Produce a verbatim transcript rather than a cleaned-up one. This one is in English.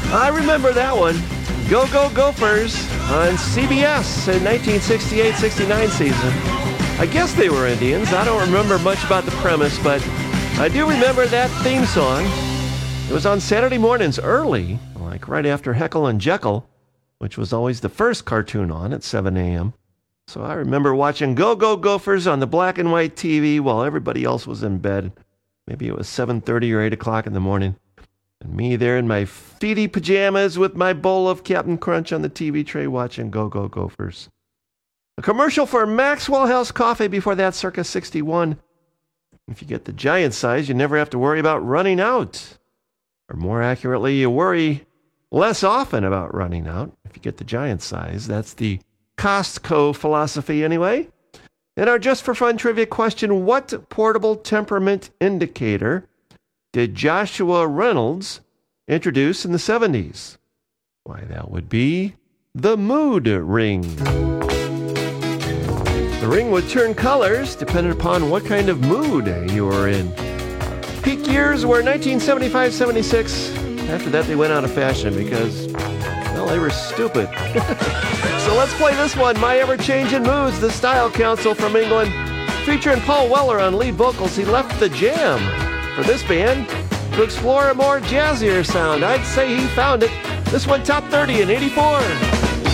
I remember that one. Go, Go, Gophers on C B S in nineteen sixty-eight sixty-nine season. I guess they were Indians. I don't remember much about the premise, but I do remember that theme song. It was on Saturday mornings early, like right after Heckle and Jekyll, which was always the first cartoon on at seven a.m. So I remember watching Go Go Gophers on the black and white T V while everybody else was in bed. Maybe it was seven thirty or eight o'clock in the morning. And me there in my feety pajamas with my bowl of Captain Crunch on the T V tray watching Go Go Gophers. A commercial for Maxwell House Coffee before that, circa sixty-one. If you get the giant size, you never have to worry about running out. Or more accurately, you worry less often about running out. If you get the giant size, that's the Costco philosophy anyway. In our Just for Fun trivia question, what portable temperament indicator did Joshua Reynolds introduce in the seventies? Why, that would be the mood ring. The ring would turn colors depending upon what kind of mood you were in. Peak years were nineteen seventy-five seventy-six. After that, they went out of fashion because, well, they were stupid. So let's play this one, My Ever-Changing Moods, the Style Council from England. Featuring Paul Weller on lead vocals, he left the Jam for this band to explore a more jazzier sound. I'd say he found it. This one top thirty in eighty-four.